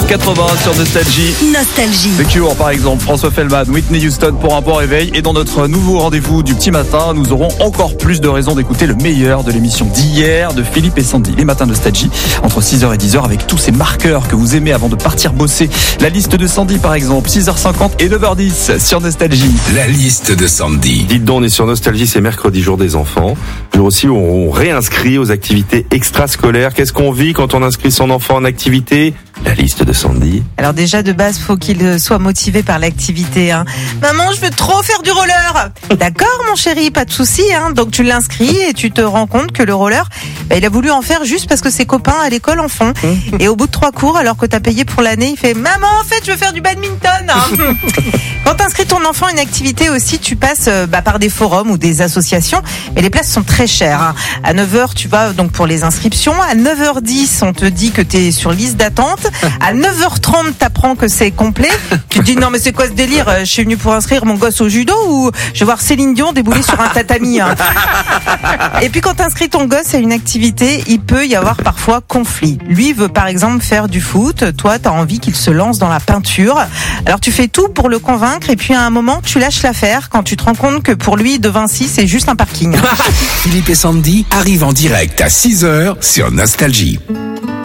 80 sur Nostalgie. Nostalgie. The Cure par exemple, François Fellman, Whitney Houston pour un bon réveil. Et dans notre nouveau rendez-vous du petit matin, nous aurons encore plus de raisons d'écouter le meilleur de l'émission d'hier de Philippe et Sandy. Les matins Nostalgie, entre 6h et 10h avec tous ces marqueurs que vous aimez avant de partir bosser. La liste de Sandy par exemple, 6h50 et 9h10 sur Nostalgie. La liste de Sandy. Dites donc, on est sur Nostalgie, c'est mercredi, jour des enfants. Jour aussi où on réinscrit aux activités extrascolaires. Qu'est-ce qu'on vit quand on inscrit son enfant en activité ? La liste de Sandy. Alors déjà de base, faut qu'il soit motivé par l'activité. Maman, je veux trop faire du roller. D'accord, mon chéri, pas de souci. Donc tu l'inscris et tu te rends compte que le roller, il a voulu en faire juste parce que ses copains à l'école en font. Et au bout de 3 cours, alors que t'as payé pour l'année, il fait maman, en fait, je veux faire du badminton. Quand t'inscris ton enfant à une activité aussi, tu passes par des forums ou des associations, mais les places sont très chères. À 9h, tu vas donc pour les inscriptions. À 9h10, on te dit que t'es sur liste d'attente. À 9h30, t'apprends que c'est complet. Tu te dis non mais c'est quoi ce délire ? Je suis venu pour inscrire mon gosse au judo ou je vais voir Céline Dion débouler sur un tatami. Et puis quand t'inscris ton gosse à une activité, il peut y avoir parfois conflit. Lui veut par exemple faire du foot, toi t'as envie qu'il se lance dans la peinture. Alors tu fais tout pour le convaincre et puis à un moment tu lâches l'affaire quand tu te rends compte que pour lui de Vinci c'est juste un parking. Philippe et Sandy arrivent en direct à 6h sur Nostalgie.